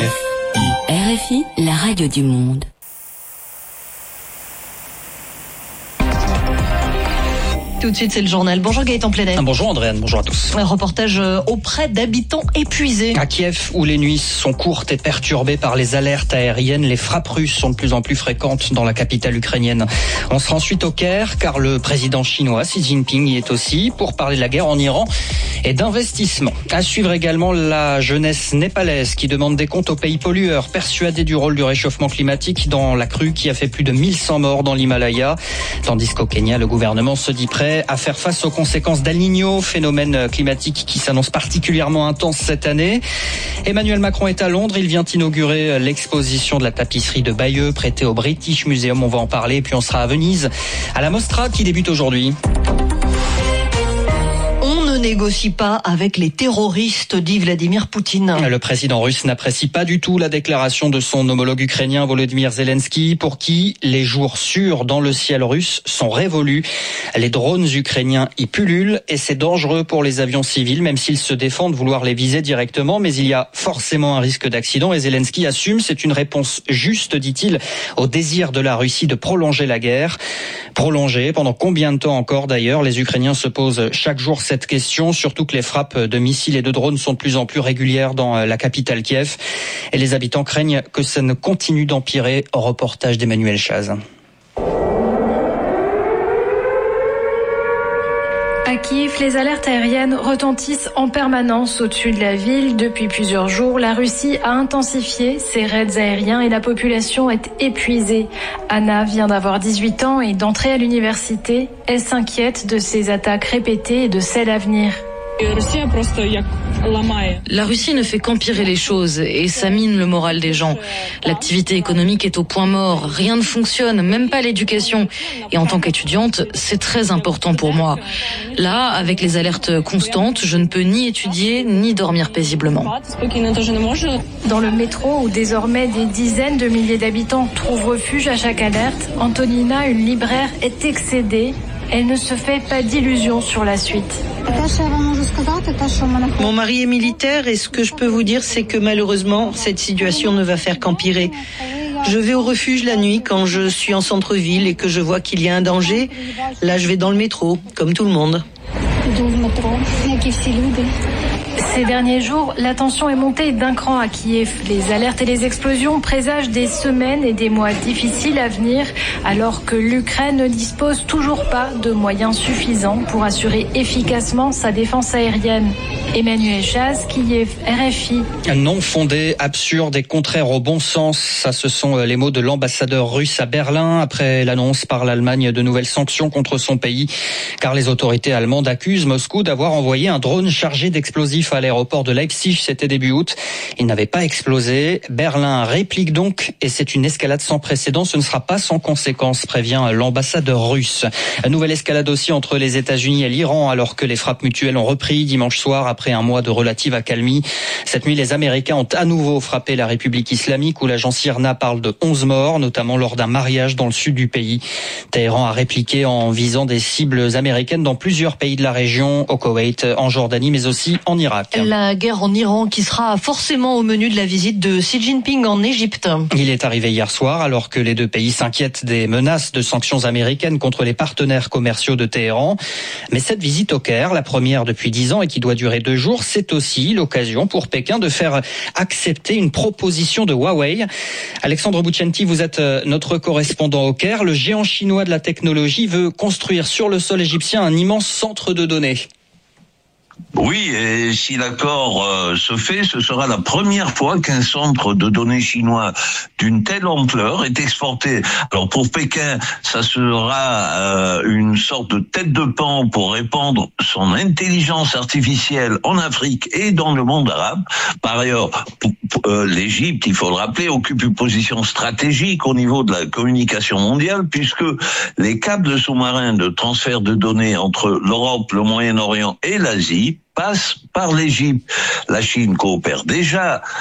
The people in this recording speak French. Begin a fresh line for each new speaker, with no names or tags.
RFI, la radio du monde.
Tout de suite, c'est le journal. Bonjour Gaëtan Plenet.
Bonjour Andréane, bonjour à tous.
Un reportage auprès d'habitants épuisés.
À Kiev, où les nuits sont courtes et perturbées par les alertes aériennes, les frappes russes sont de plus en plus fréquentes dans la capitale ukrainienne. On se rend ensuite au Caire, car le président chinois Xi Jinping y est aussi, pour parler de la guerre en Iran et d'investissement. À suivre également la jeunesse népalaise qui demande des comptes aux pays pollueurs, persuadés du rôle du réchauffement climatique dans la crue qui a fait plus de 1100 morts dans l'Himalaya. Tandis qu'au Kenya, le gouvernement se dit prêt à faire face aux conséquences d'El Niño, phénomène climatique qui s'annonce particulièrement intense cette année. Emmanuel Macron est à Londres, il vient inaugurer l'exposition de la tapisserie de Bayeux prêtée au British Museum, on va en parler, et puis on sera à Venise, à la Mostra qui débute aujourd'hui.
On ne négocie pas avec les terroristes, dit Vladimir Poutine.
Le président russe n'apprécie pas du tout la déclaration de son homologue ukrainien Volodymyr Zelensky, pour qui les jours sûrs dans le ciel russe sont révolus. Les drones ukrainiens y pullulent et c'est dangereux pour les avions civils, même s'ils se défendent de vouloir les viser directement. Mais il y a forcément un risque d'accident et Zelensky assume, c'est une réponse juste, dit-il, au désir de la Russie de prolonger la guerre. Prolonger pendant combien de temps encore d'ailleurs? Les Ukrainiens se posent chaque jour cette question, surtout que les frappes de missiles et de drones sont de plus en plus régulières dans la capitale Kiev. Et les habitants craignent que ça ne continue d'empirer. Reportage d'Emmanuel Chaz.
À Kiev, les alertes aériennes retentissent en permanence au-dessus de la ville. Depuis plusieurs jours, la Russie a intensifié ses raids aériens et la population est épuisée. Anna vient d'avoir 18 ans et d'entrer à l'université. Elle s'inquiète de ces attaques répétées et de celles à venir.
La Russie ne fait qu'empirer les choses et ça mine le moral des gens. L'activité économique est au point mort, rien ne fonctionne, même pas l'éducation. Et en tant qu'étudiante, c'est très important pour moi. Là, avec les alertes constantes, je ne peux ni étudier ni dormir paisiblement.
Dans le métro, où désormais des dizaines de milliers d'habitants trouvent refuge à chaque alerte, Antonina, une libraire, est excédée. Elle ne se fait pas d'illusions sur la suite.
Mon mari est militaire et ce que je peux vous dire, c'est que malheureusement, cette situation ne va faire qu'empirer. Je vais au refuge la nuit quand je suis en centre-ville et que je vois qu'il y a un danger. Là, je vais dans le métro, comme tout le monde.
Ces derniers jours, la tension est montée d'un cran à Kiev. Les alertes et les explosions présagent des semaines et des mois difficiles à venir, alors que l'Ukraine ne dispose toujours pas de moyens suffisants pour assurer efficacement sa défense aérienne. Emmanuel Chaz, Kiev, RFI.
Non fondé, absurde et contraire au bon sens, ça ce sont les mots de l'ambassadeur russe à Berlin après l'annonce par l'Allemagne de nouvelles sanctions contre son pays, car les autorités allemandes accusent Moscou d'avoir envoyé un drone chargé d'explosifs à l'aéroport de Leipzig, c'était début août. Il n'avait pas explosé. Berlin réplique donc et c'est une escalade sans précédent. Ce ne sera pas sans conséquence, prévient l'ambassadeur russe. Une nouvelle escalade aussi entre les États-Unis et l'Iran, alors que les frappes mutuelles ont repris dimanche soir après un mois de relative accalmie. Cette nuit, les Américains ont à nouveau frappé la République islamique, où l'agence IRNA parle de 11 morts, notamment lors d'un mariage dans le sud du pays. Téhéran a répliqué en visant des cibles américaines dans plusieurs pays de la région, au Koweït, en Jordanie, mais aussi en Irak.
La guerre en Iran qui sera forcément au menu de la visite de Xi Jinping en Égypte.
Il est arrivé hier soir alors que les deux pays s'inquiètent des menaces de sanctions américaines contre les partenaires commerciaux de Téhéran. Mais cette visite au Caire, la première depuis 10 ans et qui doit durer 2 jours, c'est aussi l'occasion pour Pékin de faire accepter une proposition de Huawei. Alexandre Bouchenti, vous êtes notre correspondant au Caire. Le géant chinois de la technologie veut construire sur le sol égyptien un immense centre de données.
Oui, et si l'accord se fait, ce sera la première fois qu'un centre de données chinois d'une telle ampleur est exporté. Alors pour Pékin, ça sera une sorte de tête de pan pour répandre son intelligence artificielle en Afrique et dans le monde arabe. Par ailleurs, l'Égypte, il faut le rappeler, occupe une position stratégique au niveau de la communication mondiale, puisque les câbles sous-marins de transfert de données entre l'Europe, le Moyen-Orient et l'Asie passe par l'Égypte. La Chine coopère déjà